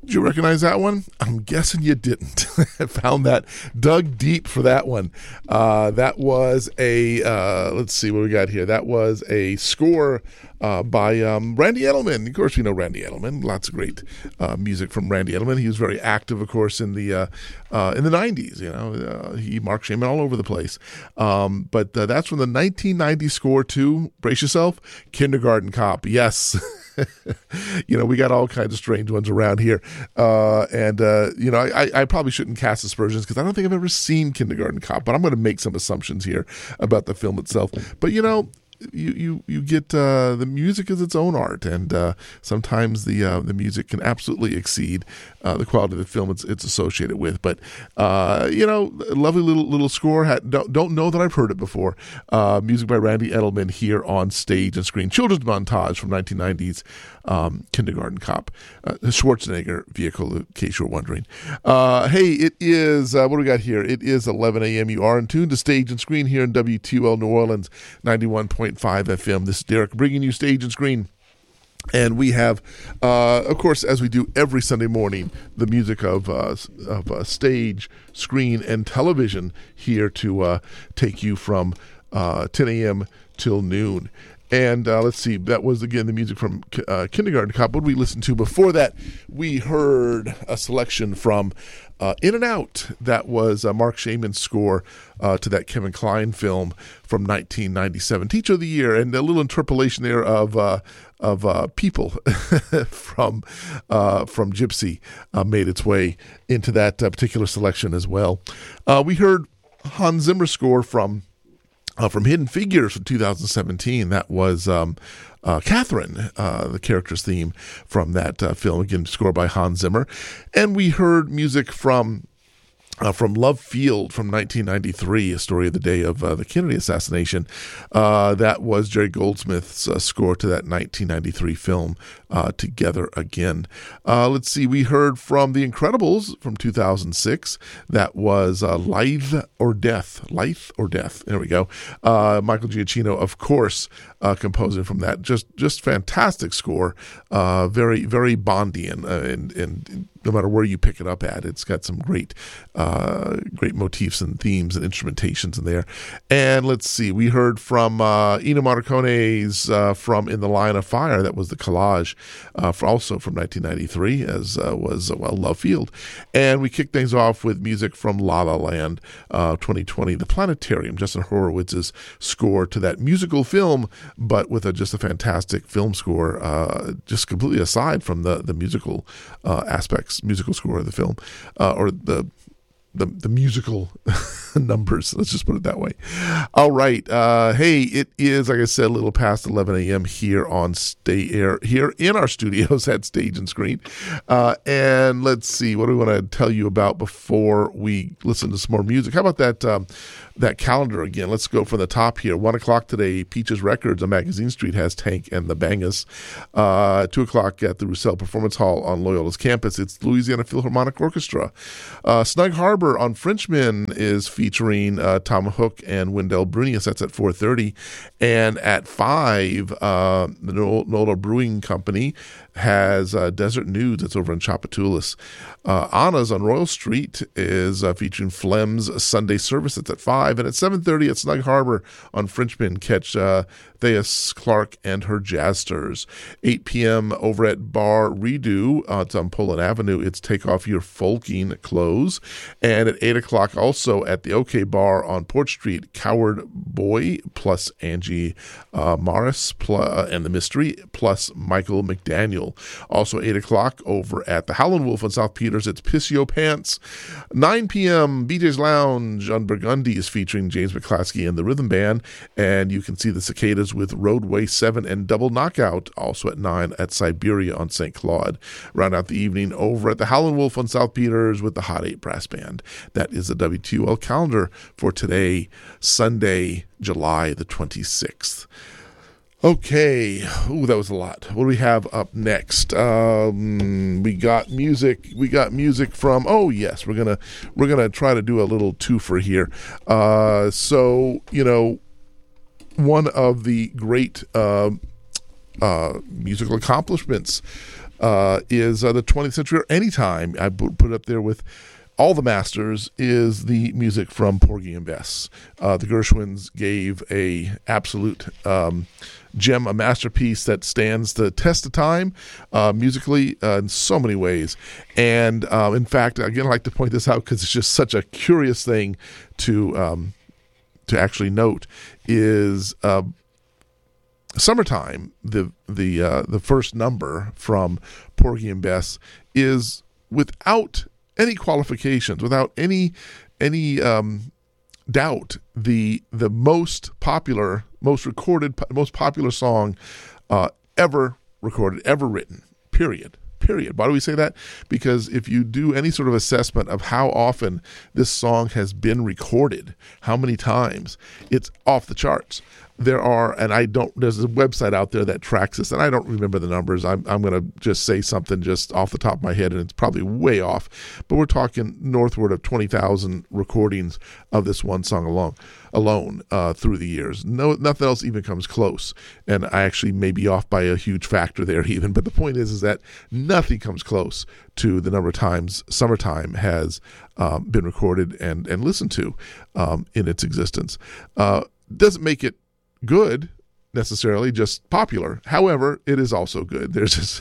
Did you recognize that one? I'm guessing you didn't. I found that, dug deep for that one. That was a, let's see what we got here. That was a score by Randy Edelman. Of course, we know Randy Edelman. Lots of great music from Randy Edelman. He was very active, of course, in the 90s. You know, he Mark Shaman all over the place. But that's from the 1990 score to, brace yourself, Kindergarten Cop. Yes. You know, we got all kinds of strange ones around here. You know, I probably shouldn't cast aspersions because I don't think I've ever seen Kindergarten Cop, but I'm going to make some assumptions here about the film itself. But, you know, you get the music is its own art, and sometimes the music can absolutely exceed the quality of the film it's associated with. But you know, lovely little score. Don't know that I've heard it before. Music by Randy Edelman here on Stage and Screen. Children's montage from 1990's Kindergarten Cop, Schwarzenegger vehicle, in case you're wondering. Hey, it is what do we got here? It is 11 a.m. You are in tune to Stage and Screen here in WTL New Orleans 91.5 FM. This is Derek bringing you Stage and Screen. And we have, of course, as we do every Sunday morning, the music of stage, screen, and television here to take you from 10 a.m. till noon. And let's see, that was, again, the music from Kindergarten Cop. What did we listen to before that? We heard a selection from In and Out. That was Mark Shaman's score to that Kevin Kline film from 1997, Teacher of the Year, and a little interpolation there of People from Gypsy made its way into that particular selection as well. We heard Hans Zimmer score from Hidden Figures from 2017. That was Catherine, the character's theme from that film, again scored by Hans Zimmer. And we heard music from Love Field from 1993, a story of the day of the Kennedy assassination. That was Jerry Goldsmith's score to that 1993 film, Together Again. Let's see, we heard from The Incredibles from 2006. That was Lithe or Death. There we go. Michael Giacchino, of course, composing from that. Just fantastic score. Very, very Bondian, and no matter where you pick it up at, it's got some great motifs and themes and instrumentations in there. And let's see, we heard from Ennio Morricone's from In the Line of Fire. That was the collage, also from 1993, as was Love Field. And we kicked things off with music from La La Land 2020, The Planetarium, Justin Horowitz's score to that musical film, but with just a fantastic film score, just completely aside from the musical aspects, musical score of the film, or the musical numbers. Let's just put it that way. All right. Hey, it is, like I said, a little past 11 a.m. here on here in our studios at Stage and Screen. And let's see, what do we want to tell you about before we listen to some more music? How about that calendar again? Let's go from the top here. 1 o'clock today, Peaches Records on Magazine Street has Tank and the Bangas. 2 o'clock at the Roussel Performance Hall on Loyola's campus, it's Louisiana Philharmonic Orchestra. Snug Harbor on Frenchman is featuring Tom Hook and Wendell Brunius. That's at 4:30. And at 5, the NOLA Brewing Company has Desert Nudes. That's over in Chapatoulas. Anna's on Royal Street is featuring Flem's Sunday Service. That's at 5. And at 7:30 at Snug Harbor on Frenchman, catch Theus Clark and her Jazzsters. 8 p.m. over at Bar Redo. It's on Poland Avenue. It's Take Off Your Folking Clothes. And at 8 o'clock also at the OK Bar on Port Street, Coward Boy plus Angie Morris and the Mystery plus Michael McDaniel. Also 8 o'clock over at the Howlin' Wolf on South Peters, it's Piss Yo Pants. 9 p.m. BJ's Lounge on Burgundy is featuring James McClaskey and the Rhythm Band. And you can see the Cicadas with Roadway 7 and Double Knockout, also at 9 at Siberia on St. Claude. Round out the evening over at the Howlin' Wolf on South Peters with the Hot 8 Brass Band. That is the WTUL calendar for today, Sunday, July the 26th. Okay. Ooh, that was a lot. What do we have up next? We got music. We got music from. Oh yes, we're gonna try to do a little twofer here. So one of the great musical accomplishments is the 20th Century or Anytime. I put it up there with all the masters, is the music from Porgy and Bess. The Gershwins gave a absolute gem, a masterpiece that stands the test of time musically in so many ways. And in fact, again, I like to point this out because it's just such a curious thing to actually note, is Summertime, the first number from Porgy and Bess, is without any qualifications, without any doubt, the most popular, most popular song ever recorded, ever written. Period. Why do we say that? Because if you do any sort of assessment of how often this song has been recorded, how many times, it's off the charts. There's a website out there that tracks this, and I don't remember the numbers. I'm going to just say something just off the top of my head, and it's probably way off. But we're talking northward of 20,000 recordings of this one song alone through the years. Nothing else even comes close. And I actually may be off by a huge factor there even. But the point is that nothing comes close to the number of times Summertime has been recorded and listened to in its existence. Doesn't make it good necessarily, just popular. However, it is also good. There's just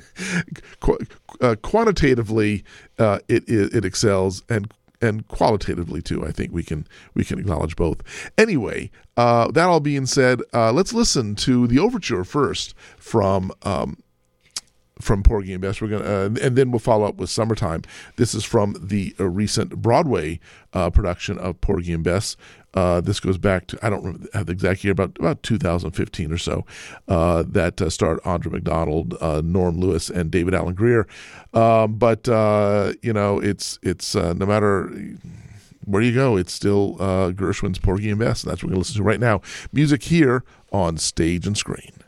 quantitatively it excels, and qualitatively too. I think we can acknowledge both. Anyway, that all being said, let's listen to the overture first from Porgy and Bess. We're gonna and then we'll follow up with Summertime. This is from the recent Broadway production of Porgy and Bess. This goes back to, I don't have the exact year, about 2015 or so, that starred Audra McDonald, Norm Lewis, and David Alan Grier. But it's no matter where you go, it's still Gershwin's Porgy and Bess, and that's what we're going to listen to right now. Music here on Stage and Screen.